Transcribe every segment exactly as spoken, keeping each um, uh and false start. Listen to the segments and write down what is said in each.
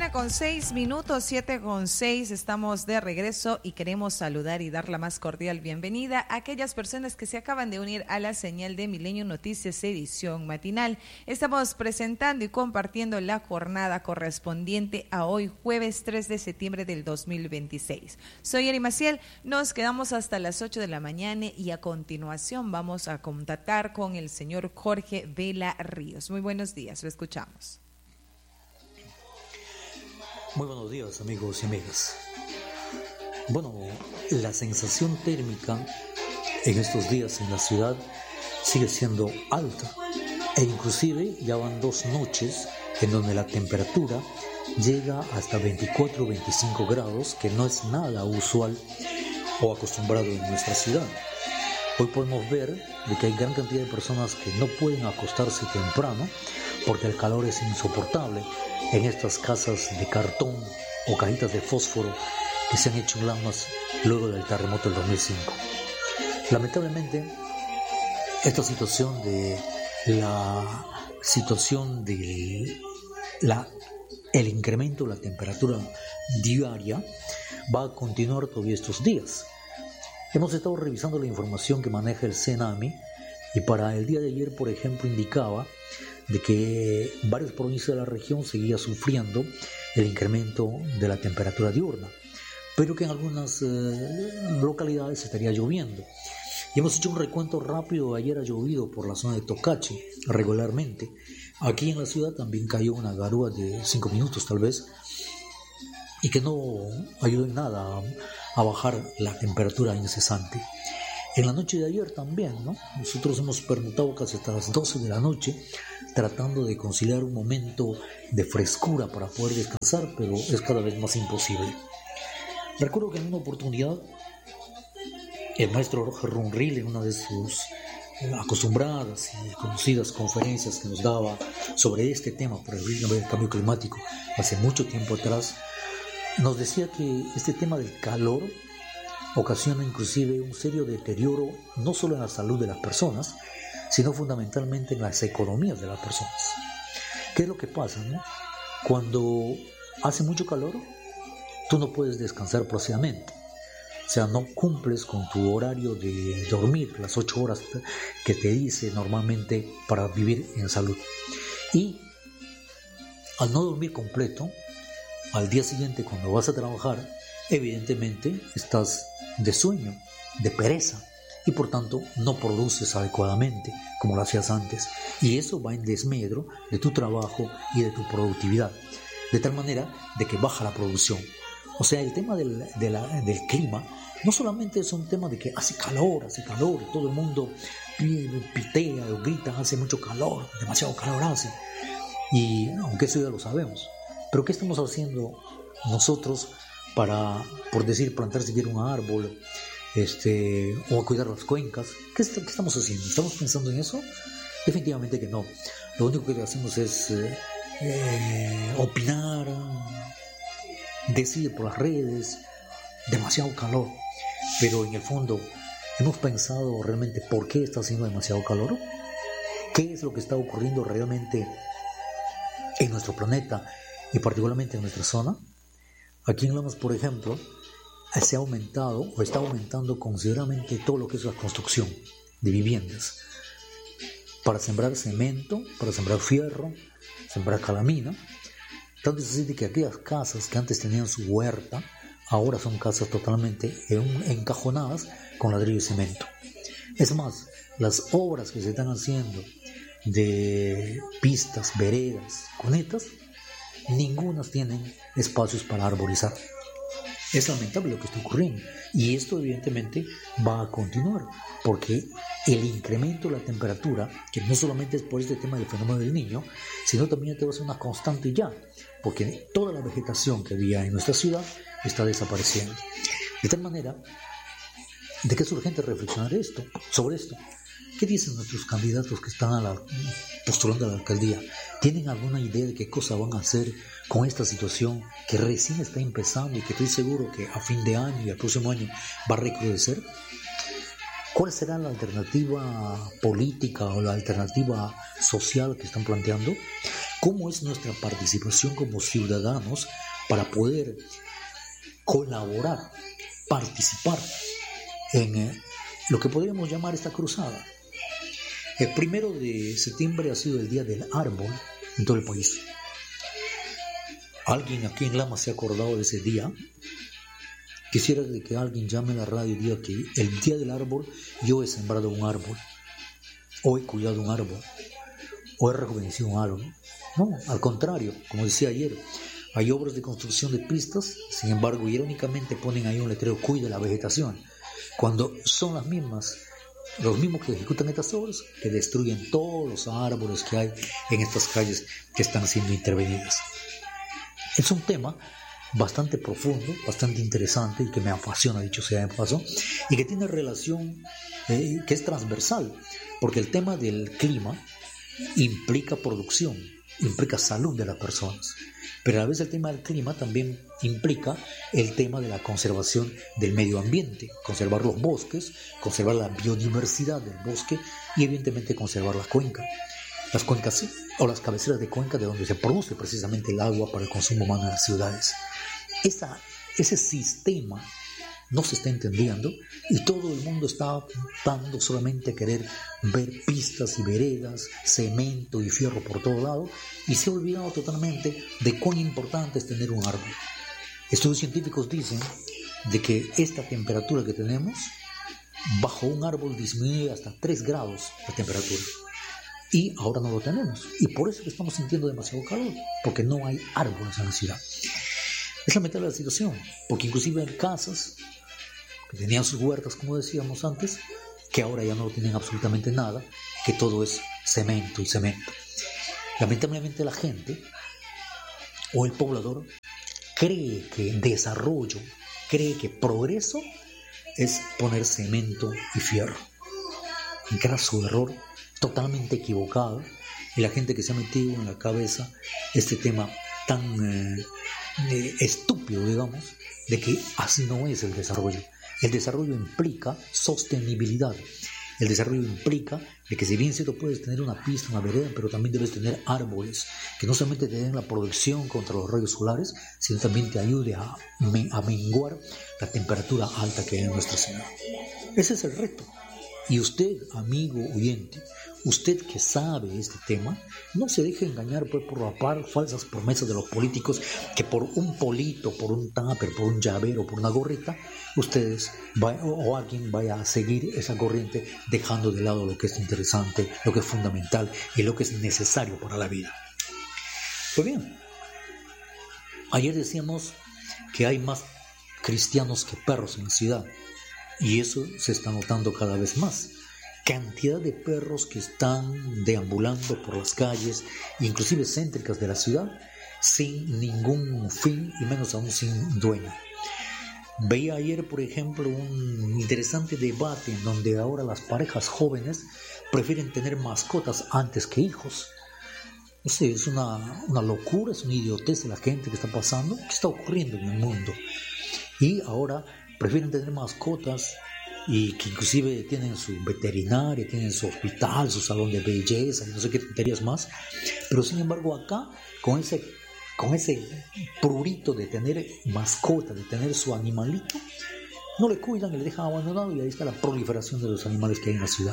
siete con seis minutos, siete con seis, estamos de regreso y queremos saludar y dar la más cordial bienvenida a aquellas personas que se acaban de unir a la señal de Milenio Noticias edición matinal. Estamos presentando y compartiendo la jornada correspondiente a hoy, jueves tres de septiembre del dos mil veintiséis. Soy Eri Maciel, nos quedamos hasta las ocho de la mañana y a continuación vamos a contactar con el señor Jorge Vela Ríos. Muy buenos días, lo escuchamos. Muy buenos días, amigos y amigas. Bueno, la sensación térmica en estos días en la ciudad sigue siendo alta e inclusive ya van dos noches en donde la temperatura llega hasta veinticuatro o veinticinco grados, que no es nada usual o acostumbrado en nuestra ciudad. Hoy podemos ver de que hay gran cantidad de personas que no pueden acostarse temprano porque el calor es insoportable en estas casas de cartón o cajitas de fósforo que se han hecho lamas luego del terremoto del dos mil cinco. Lamentablemente, esta situación de la situación de la, el incremento de la temperatura diaria va a continuar todavía estos días. Hemos estado revisando la información que maneja el CENAMI y para el día de ayer, por ejemplo, indicaba de que varias provincias de la región seguían sufriendo el incremento de la temperatura diurna, pero que en algunas eh, localidades estaría lloviendo. Y hemos hecho un recuento rápido. Ayer ha llovido por la zona de Tocache regularmente. Aquí en la ciudad también cayó una garúa de cinco minutos tal vez, y que no ayudó en nada a, a bajar la temperatura incesante. En la noche de ayer también, ¿no? Nosotros hemos permutado casi hasta las doce de la noche tratando de conciliar un momento de frescura para poder descansar, pero es cada vez más imposible. Recuerdo que en una oportunidad el maestro Roger Runril, en una de sus acostumbradas y conocidas conferencias que nos daba sobre este tema por el cambio climático hace mucho tiempo atrás, nos decía que este tema del calor ocasiona inclusive un serio deterioro no solo en la salud de las personas, sino fundamentalmente en las economías de las personas. ¿Qué es lo que pasa, no? Cuando hace mucho calor, tú no puedes descansar placidamente. O sea, no cumples con tu horario de dormir, las ocho horas que te dice normalmente para vivir en salud. Y al no dormir completo, al día siguiente cuando vas a trabajar, evidentemente estás de sueño, de pereza, y por tanto no produces adecuadamente como lo hacías antes, y eso va en desmedro de tu trabajo y de tu productividad, de tal manera de que baja la producción. O sea, el tema del, de la, del clima no solamente es un tema de que hace calor, hace calor, todo el mundo pitea o grita, hace mucho calor, demasiado calor hace, y aunque eso ya lo sabemos, pero ¿qué estamos haciendo nosotros para, por decir, plantar siquiera un árbol, este, o cuidar las cuencas? ¿Qué, ¿Qué estamos haciendo? ¿Estamos pensando en eso? Definitivamente que no. Lo único que hacemos es eh, eh, opinar, decir por las redes, demasiado calor. Pero en el fondo, ¿hemos pensado realmente por qué está haciendo demasiado calor? ¿Qué es lo que está ocurriendo realmente en nuestro planeta y particularmente en nuestra zona? Aquí en Lomas, por ejemplo, se ha aumentado o está aumentando considerablemente todo lo que es la construcción de viviendas para sembrar cemento, para sembrar fierro, sembrar calamina. Tanto es así que aquellas casas que antes tenían su huerta, ahora son casas totalmente encajonadas con ladrillo y cemento. Es más, las obras que se están haciendo de pistas, veredas, cunetas, ningunas tienen espacios para arborizar. Es lamentable lo que está ocurriendo, y esto evidentemente va a continuar porque el incremento de la temperatura, que no solamente es por este tema del fenómeno del Niño, sino también te va a ser una constante ya, porque toda la vegetación que había en nuestra ciudad está desapareciendo. De tal manera de que es urgente reflexionar esto, sobre esto. ¿Qué dicen nuestros candidatos que están a la, postulando a la alcaldía? ¿Tienen alguna idea de qué cosa van a hacer con esta situación que recién está empezando y que estoy seguro que a fin de año y al próximo año va a recrudecer? ¿Cuál será la alternativa política o la alternativa social que están planteando? cómo es nuestra participación como ciudadanos para poder colaborar, participar en eh, lo que podríamos llamar esta cruzada. El primero de septiembre ha sido el Día del Árbol en todo el país. ¿Alguien aquí en Lama se ha acordado de ese día? Quisiera de que alguien llame a la radio y diga que el Día del Árbol yo he sembrado un árbol, o he cuidado un árbol, o he rejuvenecido un árbol. No, al contrario, como decía ayer, hay obras de construcción de pistas, sin embargo, irónicamente ponen ahí un letrero: cuide la vegetación, cuando son las mismas, los mismos que ejecutan estas obras, que destruyen todos los árboles que hay en estas calles que están siendo intervenidas. Es un tema bastante profundo, bastante interesante y que me apasiona, dicho sea de paso, y que tiene relación, eh, que es transversal, porque el tema del clima implica producción, implica salud de las personas, pero a la vez el tema del clima también implica el tema de la conservación del medio ambiente, conservar los bosques, conservar la biodiversidad del bosque y evidentemente conservar la cuenca. Las cuencas o las cabeceras de cuenca de donde se produce precisamente el agua para el consumo humano en las ciudades. Esa, ese sistema no se está entendiendo y todo el mundo está apuntando solamente a querer ver pistas y veredas, cemento y fierro por todo lado, y se ha olvidado totalmente de cuán importante es tener un árbol. Estudios científicos dicen de que esta temperatura que tenemos, bajo un árbol disminuye hasta tres grados la temperatura. Y ahora no lo tenemos. Y por eso estamos sintiendo demasiado calor, porque no hay árboles en la ciudad. Es lamentable la situación, porque inclusive hay casas que tenían sus huertas, como decíamos antes, que ahora ya no lo tienen absolutamente nada, que todo es cemento y cemento. Lamentablemente la gente o el poblador cree que desarrollo, cree que progreso es poner cemento y fierro. Un graso error, totalmente equivocado, y la gente que se ha metido en la cabeza este tema tan eh, eh, estúpido, digamos, de que así no es el desarrollo. El desarrollo implica sostenibilidad. El desarrollo implica de que si bien cierto puedes tener una pista, una vereda, pero también debes tener árboles que no solamente te den la protección contra los rayos solares, sino también te ayude a, a menguar la temperatura alta que hay en nuestra ciudad. Ese es el reto. Y usted, amigo oyente, usted que sabe este tema, no se deje engañar pues, por las falsas promesas de los políticos que por un polito, por un tupper, por un llavero, por una gorrita, ustedes vaya, o alguien vaya a seguir esa corriente dejando de lado lo que es interesante, lo que es fundamental y lo que es necesario para la vida. Pues bien, ayer decíamos que hay más cristianos que perros en la ciudad. Y eso se está notando cada vez más. Cantidad de perros que están deambulando por las calles, inclusive céntricas de la ciudad, sin ningún fin y menos aún sin dueño. Veía ayer, por ejemplo, un interesante debate en donde ahora las parejas jóvenes prefieren tener mascotas antes que hijos. No sé, es una, una locura, es una idiotez de la gente que está pasando, que está ocurriendo en el mundo. Y ahora prefieren tener mascotas y que inclusive tienen su veterinaria, tienen su hospital, su salón de belleza y no sé qué tonterías más, pero sin embargo acá con ese, con ese prurito de tener mascota, de tener su animalito, no le cuidan y le dejan abandonado, y ahí está la proliferación de los animales que hay en la ciudad.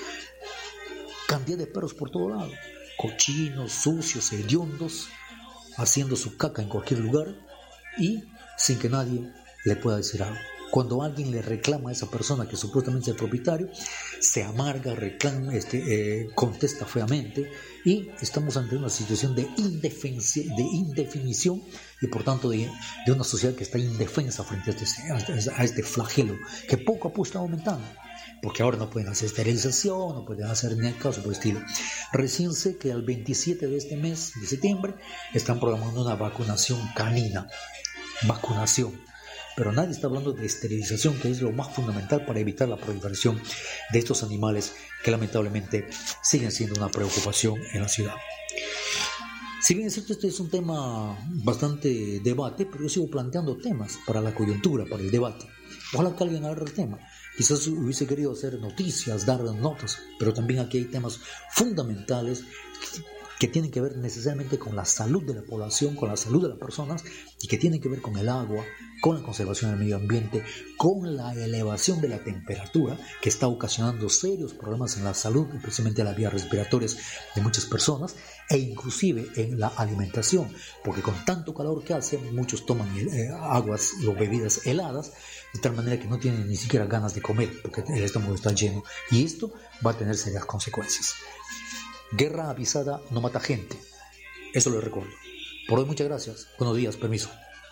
Cantidad de perros por todo lado, cochinos, sucios, hediondos, haciendo su caca en cualquier lugar y sin que nadie le pueda decir algo. Cuando alguien le reclama a esa persona que supuestamente es el propietario, se amarga, reclama, este, eh, contesta feamente, y estamos ante una situación de, de indefinición y por tanto de, de una sociedad que está indefensa frente a este, a este flagelo que poco a poco está aumentando, porque ahora no pueden hacer esterilización, no pueden hacer ni el caso por el estilo. Recién sé que al veintisiete de este mes de septiembre están programando una vacunación canina, vacunación. Pero nadie está hablando de esterilización, que es lo más fundamental para evitar la proliferación de estos animales que lamentablemente siguen siendo una preocupación en la ciudad. Si bien es cierto, este es un tema bastante debate, pero yo sigo planteando temas para la coyuntura, para el debate. Ojalá que alguien agarre el tema. Quizás hubiese querido hacer noticias, dar notas, pero también aquí hay temas fundamentales que tienen que ver necesariamente con la salud de la población, con la salud de las personas, y que tienen que ver con el agua, con la conservación del medio ambiente, con la elevación de la temperatura, que está ocasionando serios problemas en la salud, especialmente en las vías respiratorias de muchas personas, e inclusive en la alimentación, porque con tanto calor que hace, muchos toman eh, aguas o bebidas heladas, de tal manera que no tienen ni siquiera ganas de comer, porque el estómago está lleno, y esto va a tener serias consecuencias. Guerra avisada no mata gente. Eso lo recuerdo. Por hoy, muchas gracias. Buenos días, permiso.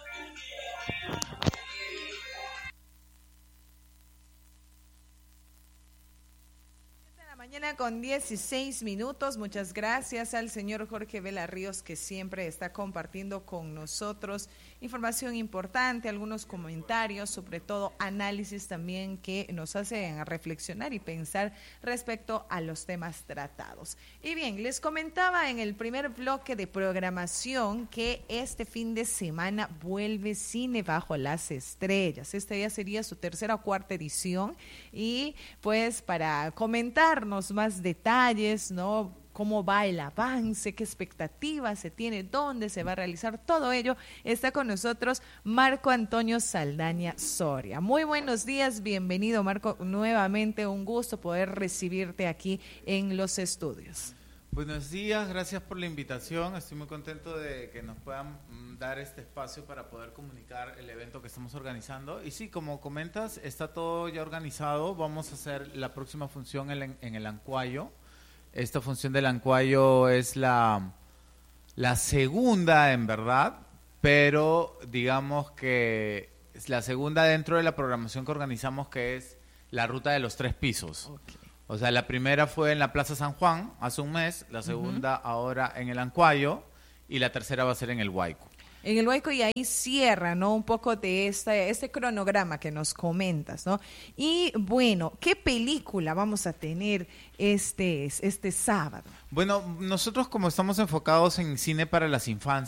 Mañana con dieciséis minutos, muchas gracias al señor Jorge Vela Ríos, que siempre está compartiendo con nosotros información importante, algunos comentarios, sobre todo análisis también que nos hacen reflexionar y pensar respecto a los temas tratados. Y bien, les comentaba en el primer bloque de programación que este fin de semana vuelve Cine Bajo las Estrellas. Esta ya sería su tercera o cuarta edición, y pues para comentarnos más detalles, ¿no? Cómo va el avance, qué expectativas se tiene, dónde se va a realizar todo ello, está con nosotros Marco Antonio Saldaña Soria. Muy buenos días, bienvenido Marco, nuevamente un gusto poder recibirte aquí en los estudios. Buenos días, gracias por la invitación, estoy muy contento de que nos puedan dar este espacio para poder comunicar el evento que estamos organizando. Y sí, como comentas, está todo ya organizado, vamos a hacer la próxima función en, en el Ancuayo. Esta función del Ancuayo es la, la segunda en verdad, pero digamos que es la segunda dentro de la programación que organizamos, que es la ruta de los tres pisos. Okay. O sea, la primera fue en la Plaza San Juan hace un mes, la segunda uh-huh. ahora en el Ancuayo, y la tercera va a ser en el Huayco. En el Huayco, y ahí cierra, ¿no? Un poco de este, este cronograma que nos comentas, ¿no? Y bueno, ¿qué película vamos a tener este, este sábado? Bueno, nosotros como estamos enfocados en cine para las infancias,